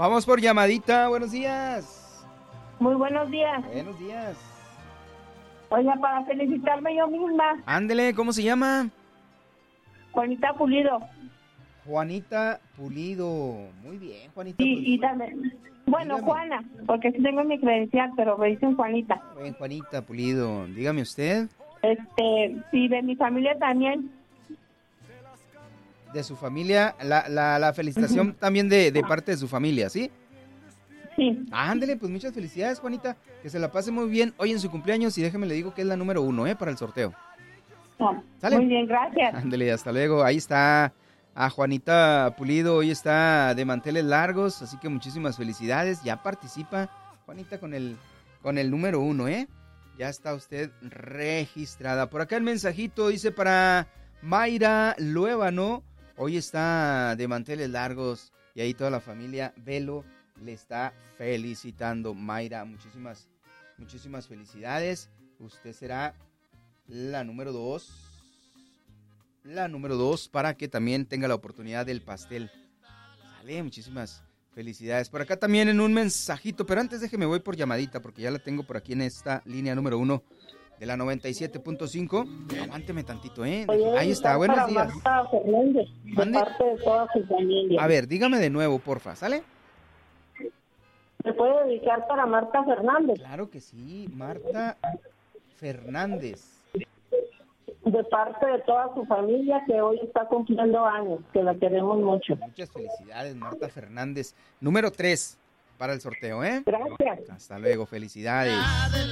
Vamos por llamadita, buenos días. Muy buenos días. Buenos días. Oiga, para felicitarme yo misma. Ándele, ¿cómo se llama? Juanita Pulido. Juanita Pulido. Muy bien, Juanita. Sí, pues, y también. Bueno, dígame. Juana, porque sí tengo mi credencial, pero me dicen Juanita. Bien, Juanita Pulido. Dígame usted, Y de mi familia también. de su familia, la felicitación también de parte de su familia, ¿sí? Sí. Ándele, pues muchas felicidades, Juanita. Que se la pase muy bien hoy en su cumpleaños y déjeme le digo que es la número 1, para el sorteo. ¿Sale? Muy bien, gracias. Ándele, hasta luego. Ahí está a Juanita Pulido, hoy está de manteles largos, así que muchísimas felicidades. Ya participa, Juanita, con el número 1, Ya está usted registrada. Por acá el mensajito dice para Mayra Luébano, hoy está de manteles largos y ahí toda la familia Velo le está felicitando. Mayra, muchísimas felicidades. Usted será la número 2. La número 2 para que también tenga la oportunidad del pastel. Sale, muchísimas felicidades. Por acá también en un mensajito, pero antes déjeme voy por llamadita porque ya la tengo por aquí en esta línea número 1 de la 97.5. Aguánteme tantito, Ahí está, buenos días. Marta Fernández, de ¿Mande? parte de toda su familia. A ver, dígame de nuevo, porfa, ¿sale? ¿Me puede dedicar para Marta Fernández? Claro que sí, Marta Fernández. De parte de toda su familia que hoy está cumpliendo años, que la queremos mucho. Muchas felicidades, Marta Fernández. Número 3 para el sorteo, Gracias. Hasta luego, felicidades.